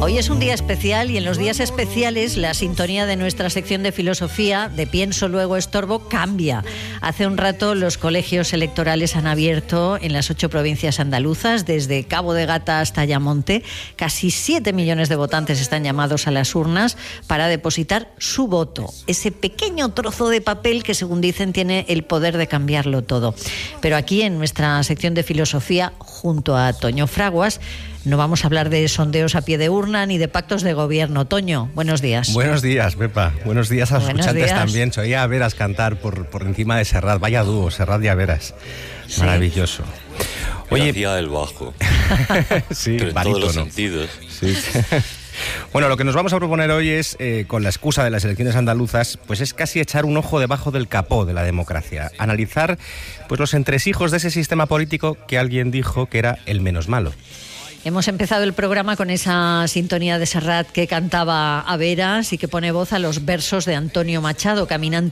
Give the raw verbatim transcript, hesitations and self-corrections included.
Hoy es un día especial y en los días especiales la sintonía de nuestra sección de filosofía, de Pienso Luego Estorbo, cambia. Hace un rato los colegios electorales han abierto en las ocho provincias andaluzas, desde Cabo de Gata hasta Ayamonte. Casi siete millones de votantes están llamados a las urnas para depositar su voto, ese pequeño trozo de papel que, según dicen, tiene el poder de cambiarlo todo. Pero aquí en nuestra sección de filosofía, junto a Toño Fraguas, no vamos a hablar de sondeos a pie de urna ni de pactos de gobierno. Toño, buenos días. Buenos días, Pepa. Buenos días a los Buenos escuchantes días. también. Se oía a Veras cantar por, por encima de Serrat. Vaya dúo, Serrat y Averas. Sí. Maravilloso. Oye, hacía el bajo. Sí, Pero en barítono. todos los sentidos. Sí. Bueno, lo que nos vamos a proponer hoy es, eh, con la excusa de las elecciones andaluzas, pues es casi echar un ojo debajo del capó de la democracia. Analizar pues los entresijos de ese sistema político que alguien dijo que era el menos malo. Hemos empezado el programa con esa sintonía de Serrat que cantaba a Veras y que pone voz a los versos de Antonio Machado, caminante